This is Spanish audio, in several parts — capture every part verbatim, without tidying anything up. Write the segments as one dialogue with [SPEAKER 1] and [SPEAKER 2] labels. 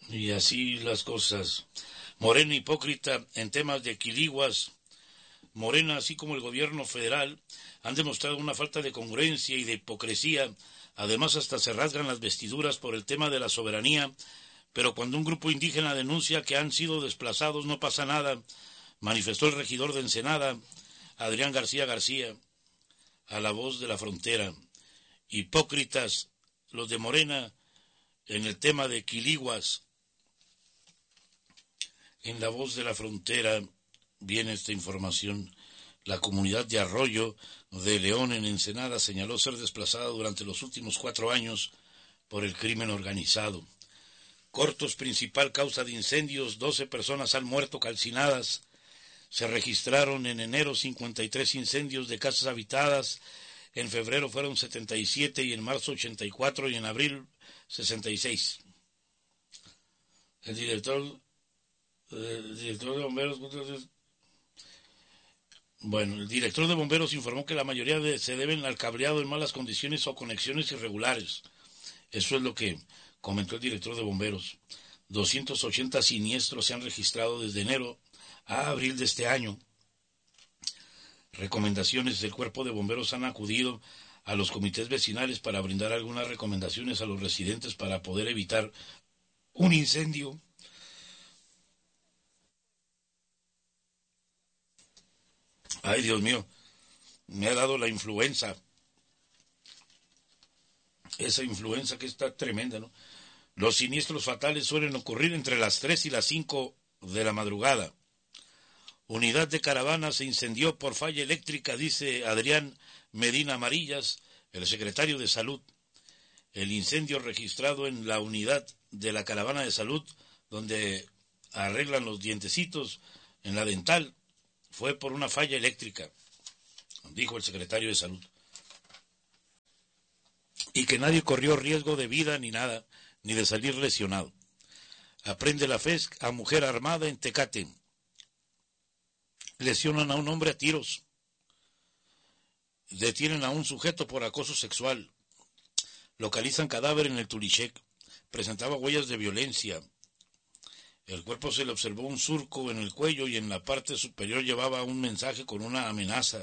[SPEAKER 1] Y así las cosas. Morena hipócrita en temas de quiliguas. Morena, así como el gobierno federal, han demostrado una falta de congruencia y de hipocresía. Además, hasta se rasgan las vestiduras por el tema de la soberanía. Pero cuando un grupo indígena denuncia que han sido desplazados, no pasa nada, manifestó el regidor de Ensenada, Adrián García García, a La Voz de la Frontera. Hipócritas los de Morena en el tema de quiliguas. En La Voz de la Frontera viene esta información. La comunidad de Arroyo de León en Ensenada señaló ser desplazada durante los últimos cuatro años por el crimen organizado. Cortos, principal causa de incendios, doce personas han muerto calcinadas. Se registraron en enero cincuenta y tres incendios de casas habitadas, en febrero fueron setenta y siete y en marzo ochenta y cuatro y en abril sesenta y seis. El director, el director de bomberos... Bueno, el director de bomberos informó que la mayoría de, se deben al cableado en malas condiciones o conexiones irregulares. Eso es lo que comentó el director de bomberos. doscientos ochenta siniestros se han registrado desde enero a abril de este año. Recomendaciones del cuerpo de bomberos han acudido a los comités vecinales para brindar algunas recomendaciones a los residentes para poder evitar un incendio. Ay, Dios mío, me ha dado la influenza. Esa influenza que está tremenda, ¿no? Los siniestros fatales suelen ocurrir entre las tres y las cinco de la madrugada. Unidad de caravana se incendió por falla eléctrica, dice Adrián Medina Amarillas, el secretario de Salud. El incendio registrado en la unidad de la caravana de salud, donde arreglan los dientecitos en la dental, fue por una falla eléctrica, dijo el secretario de Salud. Y que nadie corrió riesgo de vida ni nada, ni de salir lesionado. Aprende la F E S C a mujer armada en Tecate. Lesionan a un hombre a tiros. Detienen a un sujeto por acoso sexual. Localizan cadáver en el Tulichec. Presentaba huellas de violencia. El cuerpo se le observó un surco en el cuello y en la parte superior llevaba un mensaje con una amenaza.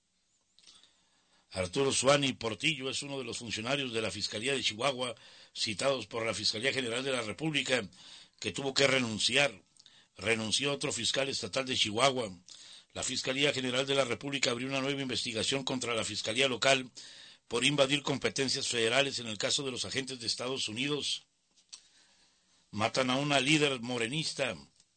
[SPEAKER 1] Arturo Suani Portillo es uno de los funcionarios de la Fiscalía de Chihuahua citados por la Fiscalía General de la República, que tuvo que renunciar. Renunció otro fiscal estatal de Chihuahua. La Fiscalía General de la República abrió una nueva investigación contra la Fiscalía Local por invadir competencias federales en el caso de los agentes de Estados Unidos. Matan a una líder morenista.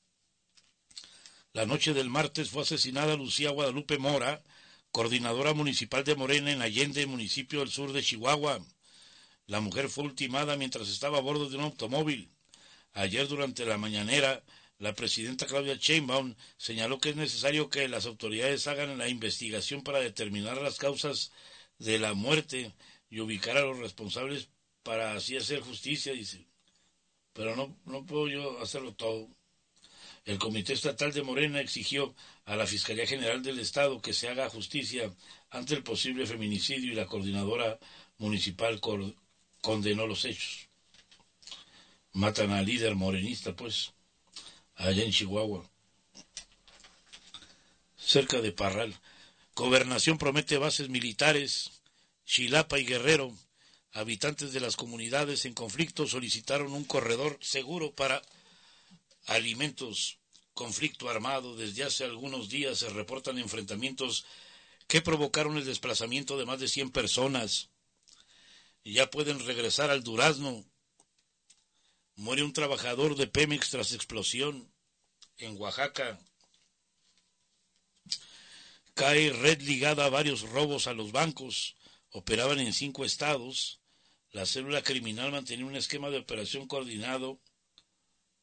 [SPEAKER 1] La noche del martes fue asesinada Lucía Guadalupe Mora, coordinadora municipal de Morena en Allende, municipio del sur de Chihuahua. La mujer fue ultimada mientras estaba a bordo de un automóvil. Ayer, durante la mañanera, la presidenta Claudia Sheinbaum señaló que es necesario que las autoridades hagan la investigación para determinar las causas de la muerte y ubicar a los responsables para así hacer justicia, dice. Pero no, no puedo yo hacerlo todo. El Comité Estatal de Morena exigió a la Fiscalía General del Estado que se haga justicia ante el posible feminicidio y la coordinadora municipal condenó los hechos. Matan al líder morenista, pues, allá en Chihuahua, cerca de Parral. Gobernación promete bases militares. Chilapa y Guerrero, habitantes de las comunidades en conflicto, solicitaron un corredor seguro para alimentos. Conflicto armado. Desde hace algunos días se reportan enfrentamientos que provocaron el desplazamiento de más de cien personas. Y ya pueden regresar al Durazno. Muere un trabajador de Pemex tras explosión en Oaxaca. Cae red ligada a varios robos a los bancos. Operaban en cinco estados. La célula criminal mantenía un esquema de operación coordinado